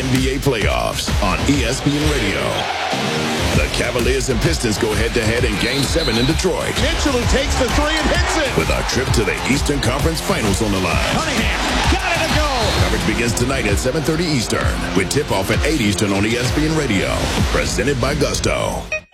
NBA playoffs on ESPN Radio. The Cavaliers and Pistons go head-to-head in Game 7 in Detroit. Mitchell, who takes the three and hits it. With a trip to the Eastern Conference Finals on the line. Cunningham, got it to go. Coverage begins tonight at 7:30 Eastern, with tip-off at 8 Eastern on ESPN Radio. Presented by Gusto.